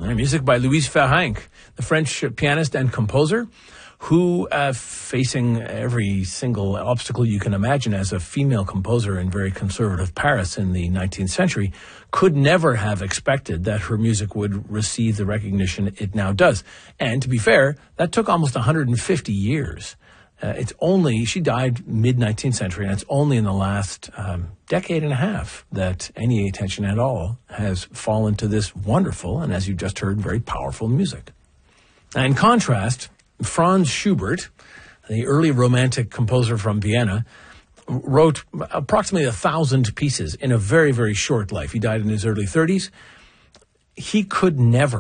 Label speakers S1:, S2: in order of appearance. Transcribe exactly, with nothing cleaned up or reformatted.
S1: Music by Louise Ferrenc, the French pianist and composer, who, uh, facing every single obstacle you can imagine as a female composer in very conservative Paris in the nineteenth century, could never have expected that her music would receive the recognition it now does. And to be fair, that took almost one hundred fifty years. Uh, it's only, she died mid-nineteenth century, and it's only in the last um, decade and a half that any attention at all has fallen to this wonderful, and as you just heard, very powerful music. Now, in contrast, Franz Schubert, the early Romantic composer from Vienna, wrote approximately a thousand pieces in a very, very short life. He died in his early thirties. He could never